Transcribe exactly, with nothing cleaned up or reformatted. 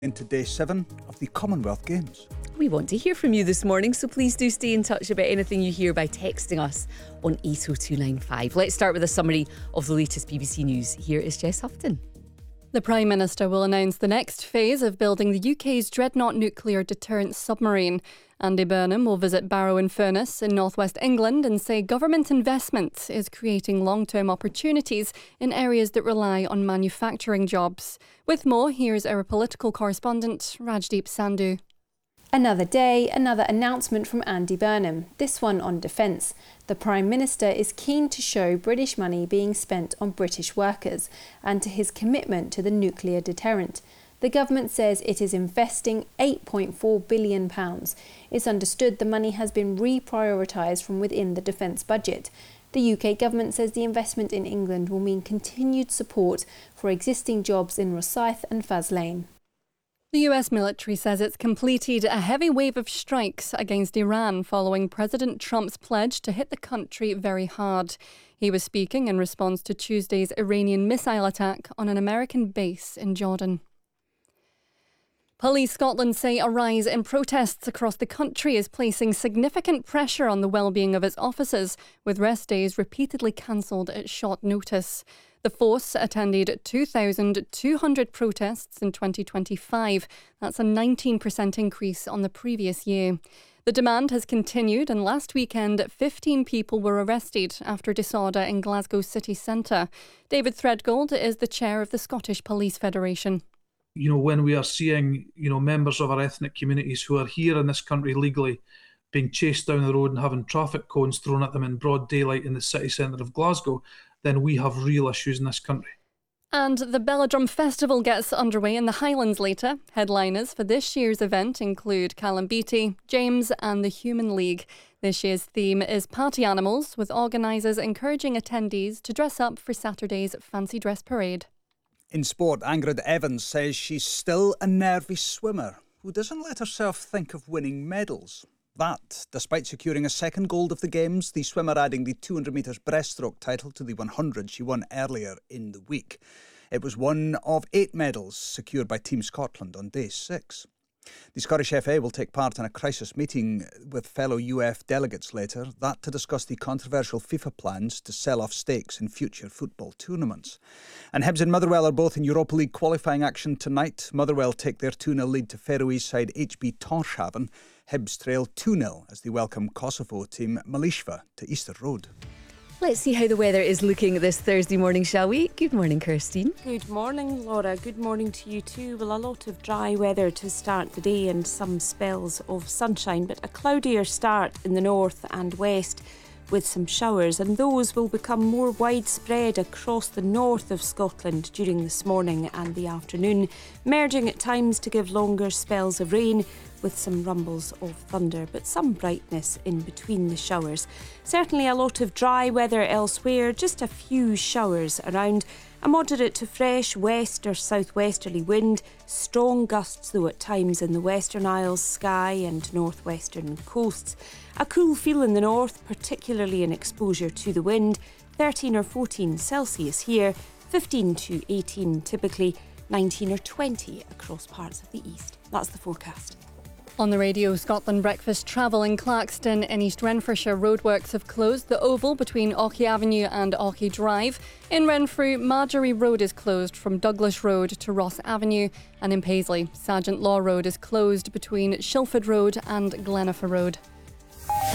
Into day seven of the Commonwealth Games. We want to hear from you this morning, so please do stay in touch about anything you hear by texting us on eight oh two nine five. Let's start with a summary of the latest B B C News. Here is Jess Houghton. The Prime Minister will announce the next phase of building the U K's Dreadnought nuclear deterrent submarine. Andy Burnham will visit Barrow-in-Furness in northwest England and say government investment is creating long-term opportunities in areas that rely on manufacturing jobs. With more, here's our political correspondent Rajdeep Sandhu. Another day, another announcement from Andy Burnham, this one on defence. The Prime Minister is keen to show British money being spent on British workers and to his commitment to the nuclear deterrent. The government says it is investing eight point four billion pounds. It's understood the money has been reprioritised from within the defence budget. The U K government says the investment in England will mean continued support for existing jobs in Rosyth and Faslane. The U S military says it's completed a heavy wave of strikes against Iran following President Trump's pledge to hit the country very hard. He was speaking in response to Tuesday's Iranian missile attack on an American base in Jordan. Police Scotland say a rise in protests across the country is placing significant pressure on the well-being of its officers, with rest days repeatedly cancelled at short notice. The force attended two thousand two hundred protests in twenty twenty-five. That's a nineteen percent increase on the previous year. The demand has continued, and last weekend fifteen people were arrested after disorder in Glasgow city centre. David Threadgold is the chair of the Scottish Police Federation. You know, when we are seeing, you know, members of our ethnic communities who are here in this country legally being chased down the road and having traffic cones thrown at them in broad daylight in the city centre of Glasgow, then we have real issues in this country. And the Belladrum Festival gets underway in the Highlands later. Headliners for this year's event include Callum Beattie, James and the Human League. This year's theme is Party Animals, with organisers encouraging attendees to dress up for Saturday's fancy dress parade. In sport, Ingrid Evans says she's still a nervy swimmer who doesn't let herself think of winning medals. That, despite securing a second gold of the Games, the swimmer adding the two hundred metres breaststroke title to the one hundred she won earlier in the week. It was one of eight medals secured by Team Scotland on day six. The Scottish F A will take part in a crisis meeting with fellow U F delegates later, that to discuss the controversial FIFA plans to sell off stakes in future football tournaments. And Hibs and Motherwell are both in Europa League qualifying action tonight. Motherwell take their two nil lead to Faroese side H B Tórshavn. Hibs trail two nil as they welcome Kosovo team Malishva to Easter Road. Let's see how the weather is looking this Thursday morning, shall we? Good morning, Kirstine. Good morning, Laura. Good morning to you too. Well, a lot of dry weather to start the day and some spells of sunshine, but a cloudier start in the north and west with some showers, and those will become more widespread across the north of Scotland during this morning and the afternoon, merging at times to give longer spells of rain with some rumbles of thunder, but some brightness in between the showers. Certainly a lot of dry weather elsewhere, just a few showers around. A moderate to fresh west or southwesterly wind, strong gusts though at times in the Western Isles, Skye and northwestern coasts. A cool feel in the north, particularly in exposure to the wind, thirteen or fourteen Celsius here, fifteen to eighteen typically, nineteen or twenty across parts of the east. That's the forecast. On the Radio Scotland breakfast, travel in Claxton in East Renfrewshire roadworks have closed the oval between Auchie Avenue and Auchie Drive. In Renfrew, Marjorie Road is closed from Douglas Road to Ross Avenue, and in Paisley, Sergeant Law Road is closed between Shilford Road and Glenifer Road.